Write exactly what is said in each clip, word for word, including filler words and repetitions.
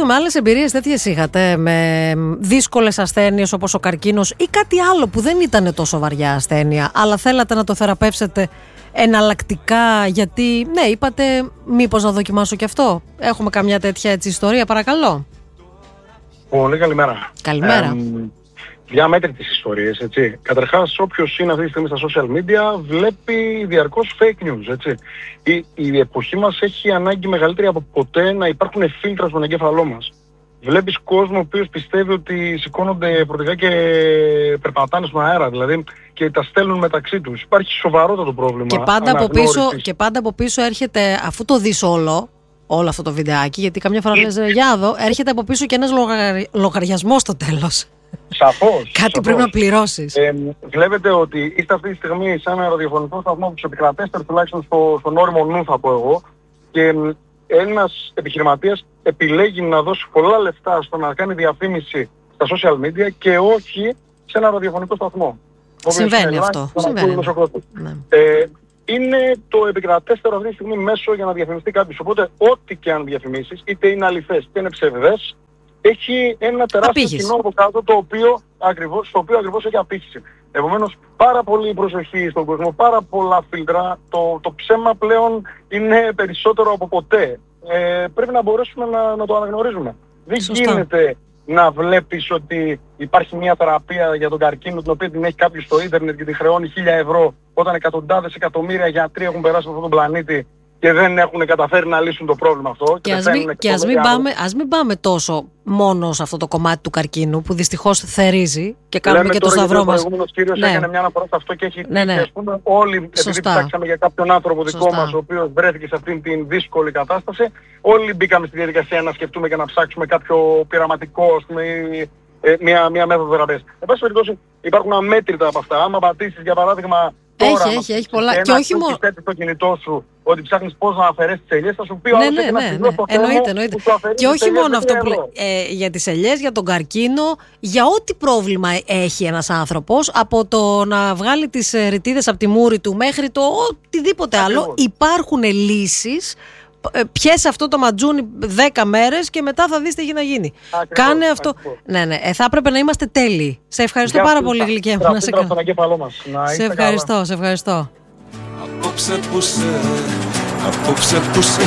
με άλλες εμπειρίες τέτοιες είχατε, με δύσκολες ασθένειες όπως ο καρκίνος ή κάτι άλλο που δεν ήταν τόσο βαριά ασθένεια, αλλά θέλατε να το θεραπεύσετε εναλλακτικά, γιατί ναι, είπατε μήπως να δοκιμάσω και αυτό? Έχουμε καμιά τέτοια έτσι ιστορία, παρακαλώ? Πολύ καλημέρα. Καλημέρα. Ε, διαμέτρητες ιστορίες, έτσι. Καταρχάς, όποιος είναι αυτή τη στιγμή στα social media βλέπει διαρκώς fake news, έτσι. Η, η εποχή μας έχει ανάγκη μεγαλύτερη από ποτέ να υπάρχουν φίλτρα στον εγκέφαλό μας. Βλέπεις κόσμο ο οποίος πιστεύει ότι σηκώνονται φορτηγά και περπατάνε στον αέρα, δηλαδή, και τα στέλνουν μεταξύ τους. Υπάρχει σοβαρότατο πρόβλημα. Και πάντα, από πίσω, και πάντα από πίσω έρχεται, αφού το δεις όλο, όλο αυτό το βιντεάκι, γιατί καμιά φορά λες για δω, έρχεται από πίσω και ένας λογα... λογαριασμός στο τέλος. Σαφώς. Κάτι σαφώς. πρέπει να πληρώσεις. Ε, βλέπετε ότι είστε αυτή τη στιγμή σε ένα ραδιοφωνικό σταθμό που τους επικρατέστερ, τουλάχιστον στο, στον όριμο νου θα πω εγώ, και ένας επιχειρηματίας επιλέγει να δώσει πολλά λεφτά στο να κάνει διαφήμιση στα social media και όχι σε ένα ραδιοφωνικό σταθμό. Συμβαίνει αυτό. Συμβαίνει. Ναι. Ε, είναι το επικρατέστερο αυτή τη στιγμή μέσο για να διαφημιστεί κάποιος. Οπότε ό,τι και αν διαφημίσεις, είτε είναι αληθές είτε είναι ψευδές, έχει ένα τεράστιο κοινό από κάτω, το οποίο ακριβώς, στο οποίο ακριβώς έχει απήχηση. Επομένως, πάρα πολύ προσοχή στον κόσμο, πάρα πολλά φίλτρα. Το, το ψέμα πλέον είναι περισσότερο από ποτέ. Ε, πρέπει να μπορέσουμε να, να το αναγνωρίζουμε. Δεν Σωστά. γίνεται να βλέπεις ότι υπάρχει μια θεραπεία για τον καρκίνο, την οποία την έχει κάποιος στο ίντερνετ και την χρεώνει χίλια ευρώ, όταν εκατοντάδες εκατομμύρια γιατροί έχουν περάσει από αυτόν τον πλανήτη και δεν έχουν καταφέρει να λύσουν το πρόβλημα αυτό. Και, και, ας, μην, και ας, μην πάμε, ας μην πάμε τόσο μόνο σε αυτό το κομμάτι του καρκίνου που δυστυχώς θερίζει και κάνουμε Λέμε και το σταυρό μας. Ο προηγούμενος κύριος ναι. έκανε μια αναφορά σε αυτό και έχει ναι, ναι. ας πούμε, όλοι, επειδή ψάξαμε για κάποιον άνθρωπο δικό Σωστά. μας, ο οποίος βρέθηκε σε αυτήν την δύσκολη κατάσταση, όλοι μπήκαμε στη διαδικασία να σκεφτούμε και να ψάξουμε κάποιο πειραματικό, ας πούμε, ε, μια, μια μέθοδο θεραπείας. Εν πάση περιπτώσει, υπάρχουν αμέτρητα από αυτά. Άμα πατήσεις, για παράδειγμα, Έχει, τώρα, έχει, έχει πολλά. Ένα, και όχι μόνο. στο κινητό σου ότι ψάχνεις πώς να αφαιρέσεις τις ελιές, θα σου πει ναι, όλος ναι, έχει ναι, ένα ναι, ναι. εννοείται, εννοείται. Και όχι μόνο αυτό που λέει, ε, για τις ελιές, για τον καρκίνο, για ό,τι πρόβλημα έχει ένας άνθρωπος, από το να βγάλει τις ρητίδες από τη μούρη του μέχρι το οτιδήποτε Ακριβώς. άλλο, υπάρχουν λύσεις. Πιες αυτό το ματζούνι δέκα μέρες και μετά θα δεις τι έχει να γίνει. Ακριβώς, Κάνε αυτό. Ναι, ναι. Ε, θα έπρεπε να είμαστε τέλειοι. Σε ευχαριστώ Για πάρα πολύ, γλυκέ μου. Να σε, κα... να σε ευχαριστώ, καλά. σε ευχαριστώ. Απόψε που σε, απόψε που σε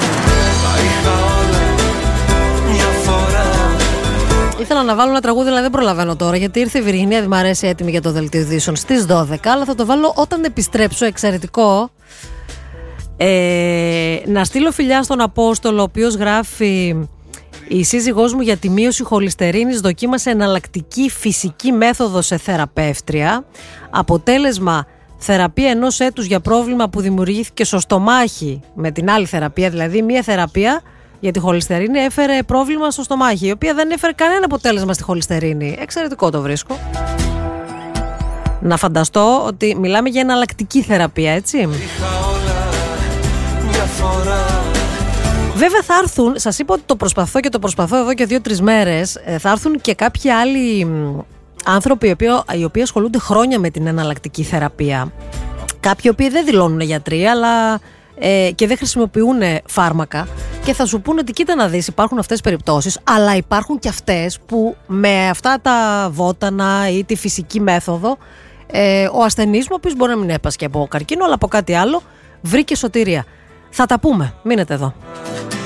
θα είχα όλα μια φορά. Ήθελα να βάλω ένα τραγούδι, αλλά δεν προλαβαίνω τώρα, γιατί ήρθε η Βυργινία Δημαρέση έτοιμη για το δελτίο ειδήσεων στις δώδεκα, αλλά θα το βάλω όταν επιστρέψω. Εξαιρετικό. Ε, να στείλω φιλιά στον Απόστολο, ο οποίος γράφει: η σύζυγός μου για τη μείωση χολυστερίνης δοκίμασε εναλλακτική φυσική μέθοδο σε θεραπεύτρια. Αποτέλεσμα, θεραπεία ενός έτους για πρόβλημα που δημιουργήθηκε στο στομάχι με την άλλη θεραπεία. Δηλαδή μία θεραπεία για τη χολυστερίνη έφερε πρόβλημα στο στομάχι, η οποία δεν έφερε κανένα αποτέλεσμα στη χολυστερίνη. Εξαιρετικό το βρίσκω. Να φανταστώ ότι μιλάμε για εναλλακτική θεραπεία, έτσι. Βέβαια θα έρθουν, σας είπα ότι το προσπαθώ και το προσπαθώ εδώ και δύο-τρεις μέρες, θα έρθουν και κάποιοι άλλοι άνθρωποι οι οποίοι, οι οποίοι ασχολούνται χρόνια με την εναλλακτική θεραπεία. Κάποιοι οι οποίοι δεν δηλώνουν γιατροί, αλλά ε, και δεν χρησιμοποιούν φάρμακα, και θα σου πούνε ότι κοίτα να δεις, υπάρχουν αυτές τις περιπτώσεις, αλλά υπάρχουν και αυτές που με αυτά τα βότανα ή τη φυσική μέθοδο, ε, ο ασθενής μου, ο οποίος μπορεί να μην έπασχε από καρκίνο, αλλά από κάτι άλλο, βρήκε σωτηρία. Θα τα πούμε. Μείνετε εδώ.